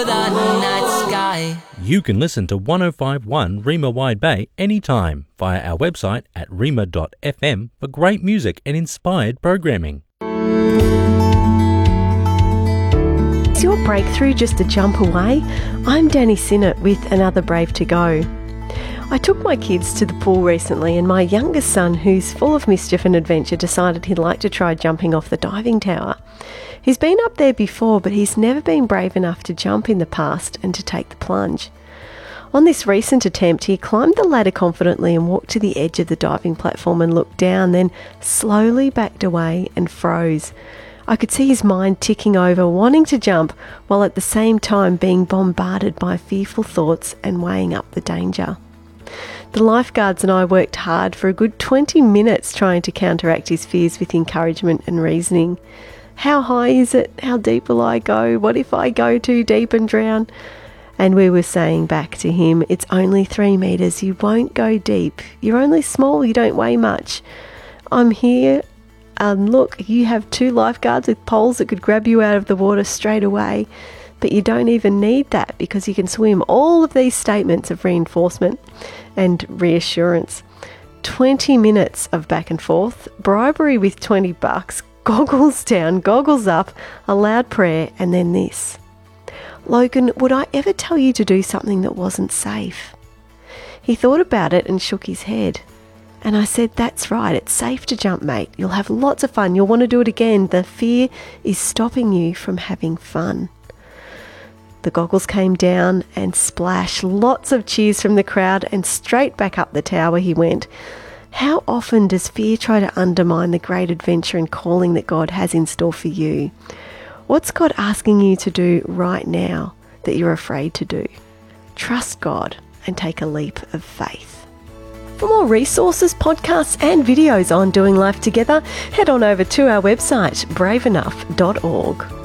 the night sky. You can listen to 105.1 Rima Wide Bay anytime via our website at rima.fm for great music and inspired programming. Is your breakthrough just a jump away? I'm Danny Sinnott with another Brave to Go. I took my kids to the pool recently and my youngest son, who's full of mischief and adventure, decided he'd like to try jumping off the diving tower. He's been up there before, but he's never been brave enough to jump in the past and to take the plunge. On this recent attempt, he climbed the ladder confidently and walked to the edge of the diving platform and looked down, then slowly backed away and froze. I could see his mind ticking over, wanting to jump, while at the same time being bombarded by fearful thoughts and weighing up the danger. The lifeguards and I worked hard for a good 20 minutes trying to counteract his fears with encouragement and reasoning. How high is it? How deep will I go? What if I go too deep and drown? And we were saying back to him, it's only 3 meters. You won't go deep. You're only small. You don't weigh much. I'm here. Look, you have 2 lifeguards with poles that could grab you out of the water straight away. But you don't even need that because you can swim. All of these statements of reinforcement and reassurance. 20 minutes of back and forth, bribery with $20, goggles down, goggles up, a loud prayer, and then this. Logan, would I ever tell you to do something that wasn't safe? He thought about it and shook his head. And I said, that's right, it's safe to jump, mate. You'll have lots of fun. You'll want to do it again. The fear is stopping you from having fun. The goggles came down and splash, lots of cheers from the crowd, and straight back up the tower he went. How often does fear try to undermine the great adventure and calling that God has in store for you? What's God asking you to do right now that you're afraid to do? Trust God and take a leap of faith. For more resources, podcasts and videos on doing life together, head on over to our website, braveenough.org.